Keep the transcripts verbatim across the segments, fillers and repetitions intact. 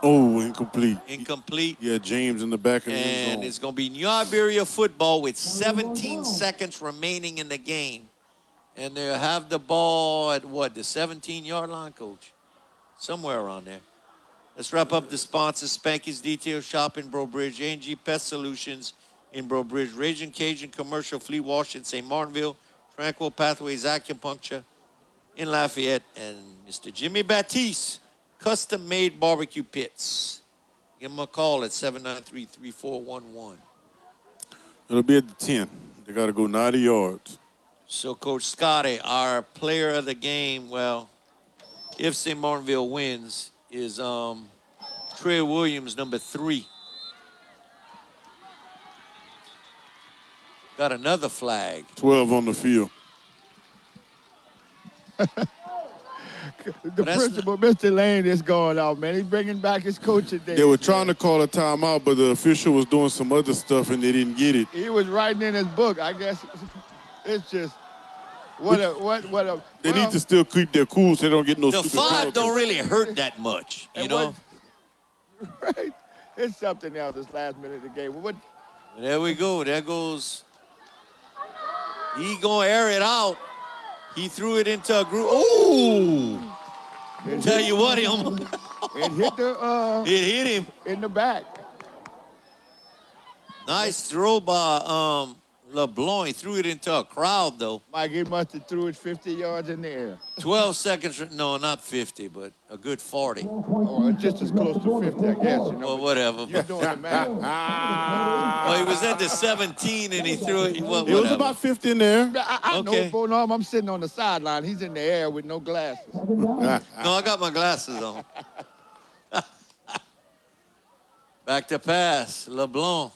Oh, incomplete. Incomplete. Yeah, James in the back of the end zone. And it's going to be New Iberia football with seventeen seconds remaining in the game. And they'll have the ball at what, the seventeen-yard line, Coach? Somewhere around there. Let's wrap up the sponsors. Spanky's Detail Shop in Breaux Bridge, A and G Pest Solutions in Breaux Bridge, Raging Cajun Commercial Fleet Wash in Saint Martinville, Tranquil Pathways Acupuncture in Lafayette, and Mister Jimmy Batiste, custom-made barbecue pits. Give them a call at seven nine three, three four one one. It'll be at the ten. They got to go ninety yards. So, Coach Scotty, our player of the game, well, if Saint Martinville wins, is um, Trey Williams, number three. Got another flag. twelve on the field. The principal, Mister Lane, is going out, man. He's bringing back his coach today. They were trying to call a timeout, but the official was doing some other stuff, and they didn't get it. He was writing in his book. I guess it's just what a what what a. They well, need to still keep their cool so they don't get no The stupid five penalties. don't really hurt that much, you And know? what- right. It's something else this last minute of the game. What? There we go. There goes. He gonna air it out. He threw it into a group. Ooh! It Tell hit- you what, he almost, It hit the uh it hit him. in the back. Nice throw by um, LeBlanc. He threw it into a crowd, though. Mike, he must have threw it fifty yards in the air. twelve seconds. No, not fifty, but a good forty. Or just as close to fifty, I guess. You know. Well, whatever. You're doing the math. Well, he was at the seventeen, and he threw it. Well, It was whatever. about fifty in there. I, I Okay. know, Bonarm, I'm sitting on the sideline. He's in the air with no glasses. No, I got my glasses on. Back to pass. LeBlanc.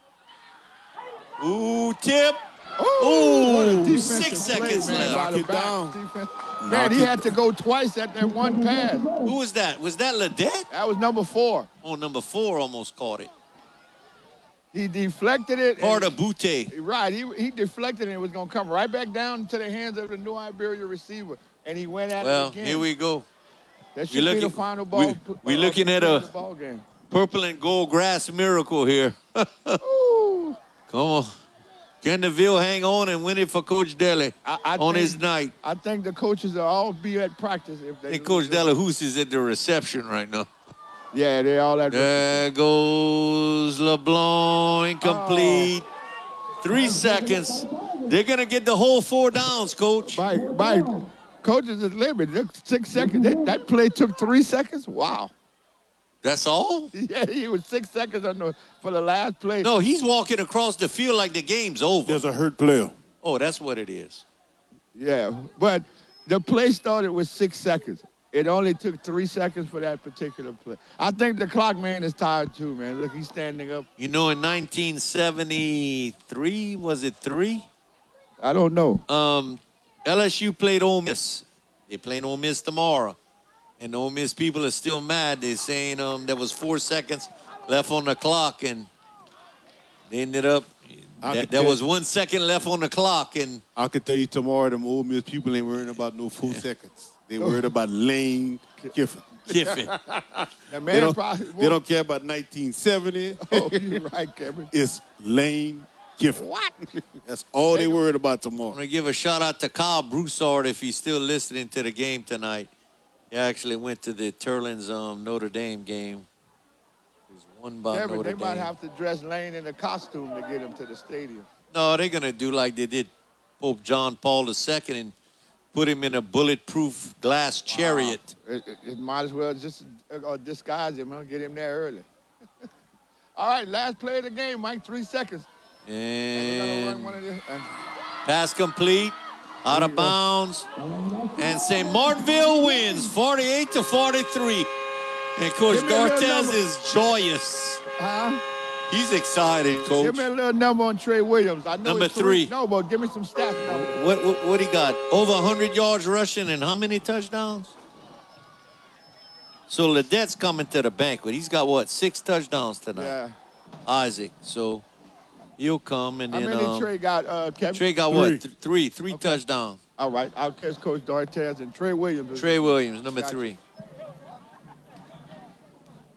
Ooh, tip. What a Ooh, defensive six play, seconds man, left. by Knock the it back. down. Defense. Knock Man, he it- had to go twice at that one pass. Who was that? Was that Ledette? That was number four. Oh, number four almost caught it. He deflected it. and- Carter Butte. Right, he, he deflected and it was going to come right back down to the hands of the New Iberia receiver. And he went at Well, it again. here we go. That we should be looking- the final ball. we- we uh, looking at of a- the ball game. Purple and gold grass miracle here. Ooh. Come on. Can DeVille hang on and win it for Coach Dele I, I on think, his night? I think the coaches will all be at practice if I they think lose Coach this. Delahouse is at the reception right now. Yeah, they all at There goes LeBlanc, incomplete. Three seconds. They're going to get the whole four downs, Coach. by by coaches is limited. Look, six seconds. That, that play took three seconds. Wow. That's all? Yeah, he was six seconds on the, for the last play. No, he's walking across the field like the game's over. There's a hurt player. Oh, that's what it is. Yeah, but the play started with six seconds. It only took three seconds for that particular play. I think the clock man is tired too, man. Look, he's standing up. You know, in nineteen seventy-three, was it three? I don't know. Um, L S U played Ole Miss. They playing Ole Miss tomorrow. And the Ole Miss people are still mad. They're saying um, there was four seconds left on the clock, and they ended up, I that, could there tell- was one second left on the clock, and I can tell you tomorrow, them Ole Miss people ain't worrying about no full seconds. They worried about Lane Kiffin. Kiffin. The They man don't, probably they don't care about nineteen seventy. Oh, you're right, Kevin. It's Lane Kiffin. What? That's all they worried about I'm tomorrow. going to give a shout out to Kyle Broussard if he's still listening to the game tonight. He actually went to the Turlins um, Notre Dame game. It was won by Kevin, Notre they might Dame. have to dress Lane in a costume to get him to the stadium. No, they're going to do like they did Pope John Paul the Second and put him in a bulletproof glass chariot. It, it, it might as well just uh, disguise him and get him there early. All right, last play of the game, Mike. Three seconds. And we're gonna run one And of this. and- pass complete, out of bounds. And Saint Martinville wins forty-eight to forty-three. And Coach Give me a little Cortez number. is joyous. Huh? He's excited, Give Coach. me a little number on Trey Williams. I know Number it's three. No, but give me some stats. Number. What, what what he got? Over one hundred yards rushing and how many touchdowns? So Ledette's coming to the banquet. He's got what, six touchdowns tonight? Yeah. Isaac. So he'll come and How then many um, Trey got, uh, Kevin? Trey got Three. what? Th- three, three touchdowns. All right. I'll catch Coach Dortez and Trey Williams. Trey Williams, number Gotcha. three.